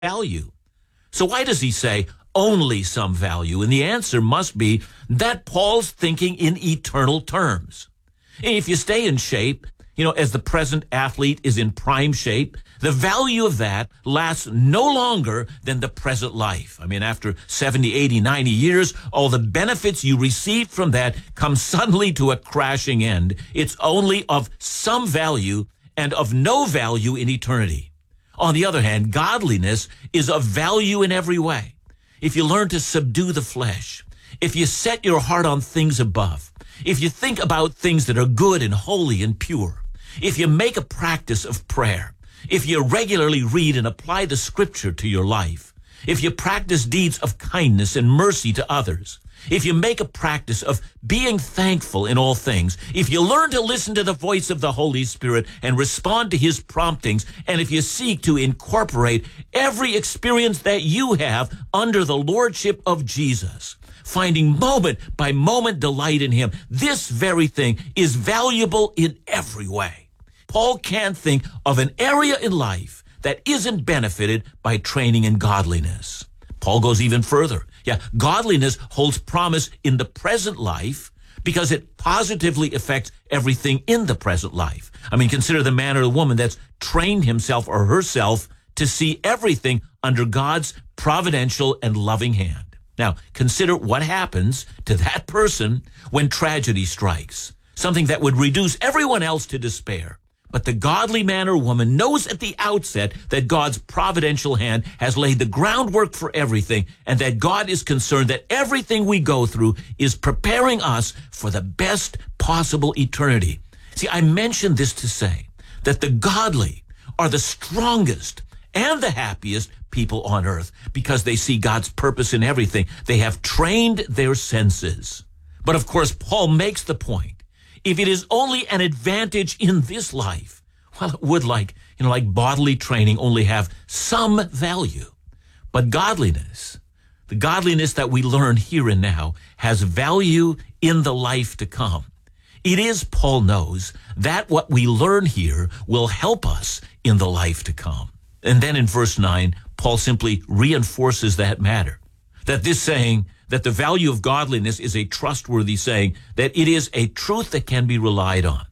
value. So why does he say only some value? And the answer must be that Paul's thinking in eternal terms. If you stay in shape, as the present athlete is in prime shape, the value of that lasts no longer than the present life. After 70, 80, 90 years, all the benefits you receive from that come suddenly to a crashing end. It's only of some value and of no value in eternity. On the other hand, godliness is of value in every way. If you learn to subdue the flesh, if you set your heart on things above, if you think about things that are good and holy and pure, if you make a practice of prayer, if you regularly read and apply the scripture to your life, if you practice deeds of kindness and mercy to others, if you make a practice of being thankful in all things, if you learn to listen to the voice of the Holy Spirit and respond to his promptings, and if you seek to incorporate every experience that you have under the lordship of Jesus, finding moment by moment delight in him, this very thing is valuable in every way. Paul can't think of an area in life that isn't benefited by training in godliness. Paul goes even further. Godliness holds promise in the present life because it positively affects everything in the present life. Consider the man or the woman that's trained himself or herself to see everything under God's providential and loving hand. Now, consider what happens to that person when tragedy strikes, something that would reduce everyone else to despair. But the godly man or woman knows at the outset that God's providential hand has laid the groundwork for everything, and that God is concerned that everything we go through is preparing us for the best possible eternity. See, I mention this to say that the godly are the strongest and the happiest people on earth because they see God's purpose in everything. They have trained their senses. But of course, Paul makes the point. If it is only an advantage in this life, well, it would, like bodily training, only have some value. But godliness, the godliness that we learn here and now, has value in the life to come. It is, Paul knows, that what we learn here will help us in the life to come. And then in verse 9, Paul simply reinforces that matter, that this saying, that the value of godliness is a trustworthy saying, that it is a truth that can be relied on.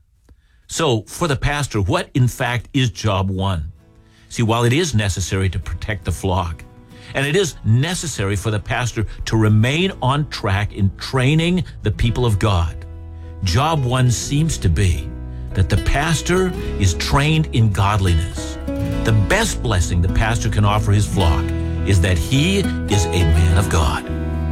So, for the pastor, what in fact is job one? See, while it is necessary to protect the flock, and it is necessary for the pastor to remain on track in training the people of God, job one seems to be that the pastor is trained in godliness. The best blessing the pastor can offer his flock is that he is a man of God.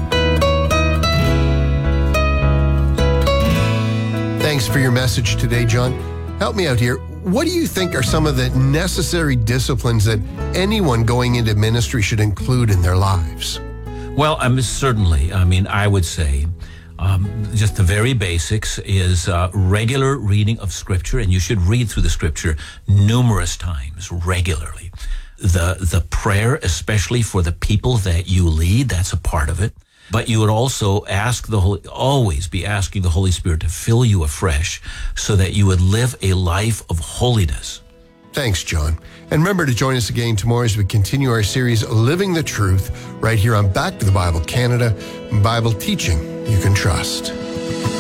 Thanks for your message today, John. Help me out here. What do you think are some of the necessary disciplines that anyone going into ministry should include in their lives? Well, certainly. I would say just the very basics is regular reading of Scripture, and you should read through the Scripture numerous times, regularly. The prayer, especially for the people that you lead, that's a part of it. But you would also always be asking the Holy Spirit to fill you afresh so that you would live a life of holiness. Thanks, John. And remember to join us again tomorrow as we continue our series, Living the Truth, right here on Back to the Bible Canada, Bible teaching you can trust.